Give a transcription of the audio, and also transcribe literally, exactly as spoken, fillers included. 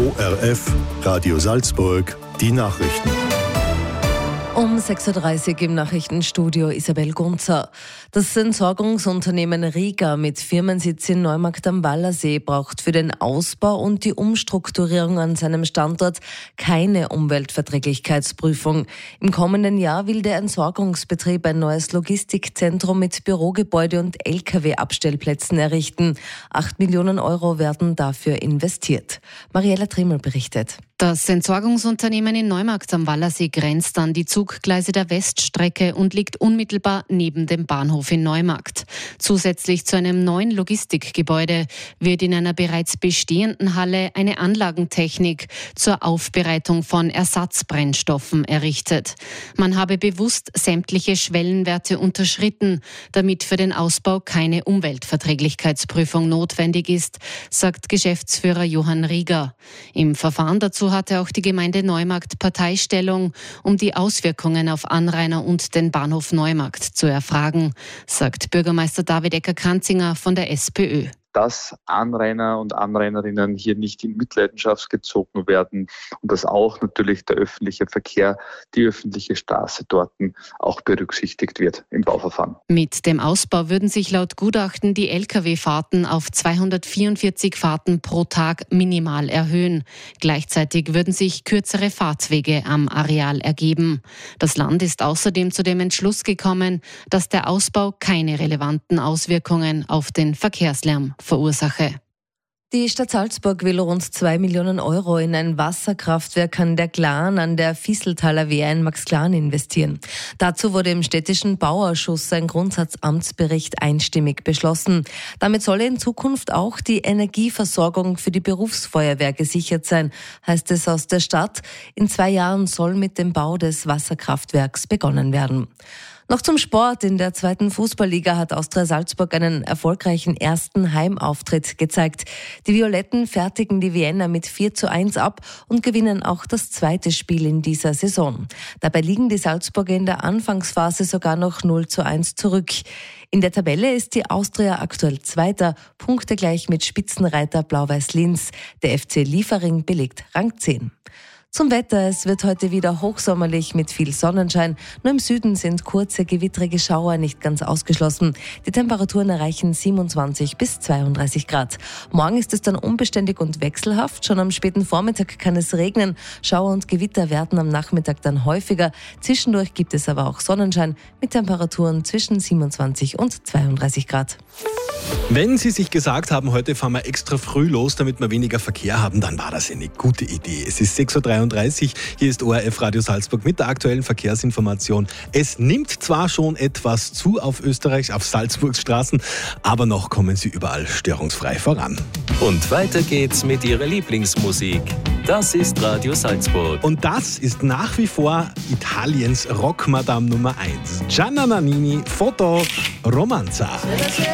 O R F, Radio Salzburg, die Nachrichten. Um sechs Uhr dreißig im Nachrichtenstudio Isabel Gunzer. Das Entsorgungsunternehmen Riga mit Firmensitz in Neumarkt am Wallersee braucht für den Ausbau und die Umstrukturierung an seinem Standort keine Umweltverträglichkeitsprüfung. Im kommenden Jahr will der Entsorgungsbetrieb ein neues Logistikzentrum mit Bürogebäude und L K W-Abstellplätzen errichten. Acht Millionen Euro werden dafür investiert. Mariella Trimmel berichtet. Das Entsorgungsunternehmen in Neumarkt am Wallersee grenzt an die Zuggleise der Weststrecke und liegt unmittelbar neben dem Bahnhof in Neumarkt. Zusätzlich zu einem neuen Logistikgebäude wird in einer bereits bestehenden Halle eine Anlagentechnik zur Aufbereitung von Ersatzbrennstoffen errichtet. Man habe bewusst sämtliche Schwellenwerte unterschritten, damit für den Ausbau keine Umweltverträglichkeitsprüfung notwendig ist, sagt Geschäftsführer Johann Rieger. Im Verfahren dazu hatte auch die Gemeinde Neumarkt Parteistellung, um die Auswirkungen auf Anrainer und den Bahnhof Neumarkt zu erfragen, sagt Bürgermeister David Ecker-Kranzinger von der SPÖ. Dass Anrainer und Anrainerinnen hier nicht in Mitleidenschaft gezogen werden und dass auch natürlich der öffentliche Verkehr, die öffentliche Straße dort auch berücksichtigt wird im Bauverfahren. Mit dem Ausbau würden sich laut Gutachten die L K W-Fahrten auf zweihundertvierundvierzig Fahrten pro Tag minimal erhöhen. Gleichzeitig würden sich kürzere Fahrtwege am Areal ergeben. Das Land ist außerdem zu dem Entschluss gekommen, dass der Ausbau keine relevanten Auswirkungen auf den Verkehrslärm verursache. Die Stadt Salzburg will rund zwei Millionen Euro in ein Wasserkraftwerk an der Glan an der Visseltaler Wehr in Maxglan investieren. Dazu wurde im städtischen Bauausschuss ein Grundsatzamtsbericht einstimmig beschlossen. Damit solle in Zukunft auch die Energieversorgung für die Berufsfeuerwehr gesichert sein, heißt es aus der Stadt. In zwei Jahren soll mit dem Bau des Wasserkraftwerks begonnen werden. Noch zum Sport. In der zweiten Fußballliga hat Austria Salzburg einen erfolgreichen ersten Heimauftritt gezeigt. Die Violetten fertigen die Vienna mit vier zu eins ab und gewinnen auch das zweite Spiel in dieser Saison. Dabei liegen die Salzburger in der Anfangsphase sogar noch null zu eins zurück. In der Tabelle ist die Austria aktuell Zweiter, punktegleich mit Spitzenreiter Blau-Weiß Linz. Der F C Liefering belegt Rang zehn. Zum Wetter, es wird heute wieder hochsommerlich mit viel Sonnenschein. Nur im Süden sind kurze, gewittrige Schauer nicht ganz ausgeschlossen. Die Temperaturen erreichen siebenundzwanzig bis zweiunddreißig Grad. Morgen ist es dann unbeständig und wechselhaft. Schon am späten Vormittag kann es regnen. Schauer und Gewitter werden am Nachmittag dann häufiger. Zwischendurch gibt es aber auch Sonnenschein mit Temperaturen zwischen siebenundzwanzig und zweiunddreißig Grad. Wenn Sie sich gesagt haben, heute fahren wir extra früh los, damit wir weniger Verkehr haben, dann war das eine gute Idee. Es ist sechs Uhr dreiunddreißig, hier ist O R F Radio Salzburg mit der aktuellen Verkehrsinformation. Es nimmt zwar schon etwas zu auf Österreich, auf Salzburgs Straßen, aber noch kommen Sie überall störungsfrei voran. Und weiter geht's mit Ihrer Lieblingsmusik. Das ist Radio Salzburg. Und das ist nach wie vor Italiens Rockmadame Nummer eins. Gianna Nannini, Foto Romanza.